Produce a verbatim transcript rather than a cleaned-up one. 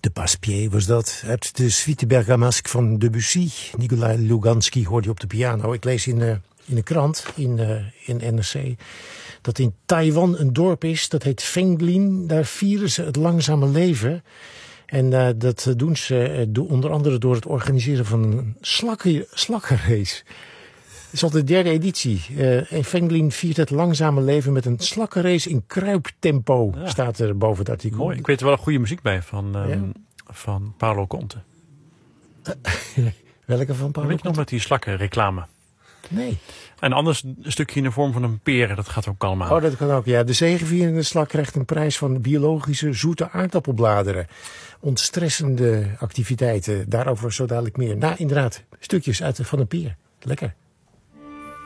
De Passepied was dat. Uit de Suite Bergamasque van Debussy. Nikolai Lugansky hoorde je op de piano. Ik lees in, uh, in de krant, in, uh, in N R C, dat in Taiwan een dorp is. Dat heet Fenglin. Daar vieren ze het langzame leven. En uh, dat doen ze uh, onder andere door het organiseren van een slakken, slakkenrace. Het is al de derde editie. Uh, en Fenglin viert het langzame leven met een slakkenrace in kruiptempo. Ja. Staat er boven het artikel. Mooi. Ik weet er wel een goede muziek bij van, um, ja. van Paolo Conte. Uh, welke van Paolo Weet je nog met die slakkenreclame? Nee. En anders een stukje in de vorm van een peren. Dat gaat ook allemaal. Oh, dat kan ook. Ja, de zegevierende slak krijgt een prijs van biologische zoete aardappelbladeren. Ontstressende activiteiten. Daarover zo dadelijk meer. Nou, inderdaad, stukjes uit van een peer. Lekker.